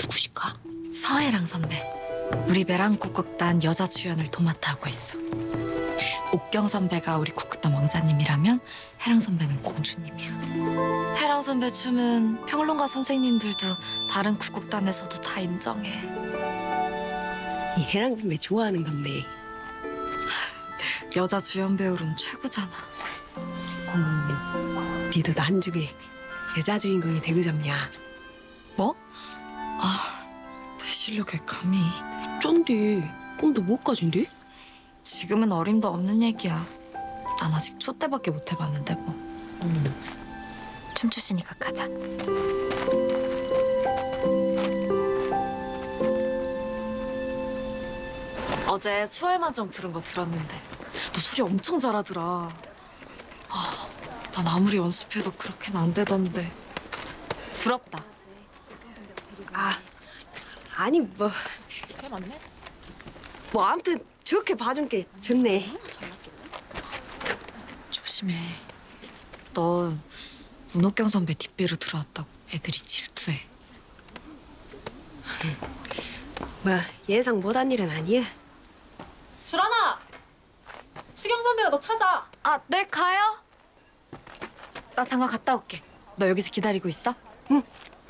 누구실까? 서혜랑 선배. 우리 메랑국극단 여자 주연을 도맡아 하고 있어. 옥경 선배가 우리 국극단 왕자님이라면 혜랑 선배는 공주님이야. 혜랑 선배 춤은 평론가 선생님들도 다른 국극단에서도 다 인정해. 이 혜랑 선배 좋아하는 건데. 여자 주연 배우로는 최고잖아. 니도 나 한 중에 여자 주인공이 되고 잡냐? 뭐? 아, 내 실력에 감히. 쩐데 꿈도 못 가진데? 지금은 어림도 없는 얘기야. 난 아직 촛대밖에 못 해봤는데 뭐. 춤추시니까 가자. 어제 추월만점 부른 거 들었는데 너 소리 엄청 잘하더라. 아, 난 아무리 연습해도 그렇게는 안 되던데. 부럽다. 아니 뭐 잘 맞네. 뭐 아무튼 좋게 봐준 게 좋네. 조심해. 너 문옥경 선배 뒷배로 들어왔다고 애들이 질투해. 뭐 예상 못한 일은 아니야. 주란아! 수경 선배가 너 찾아. 아, 네, 가요. 나 잠깐 갔다 올게. 너 여기서 기다리고 있어? 응.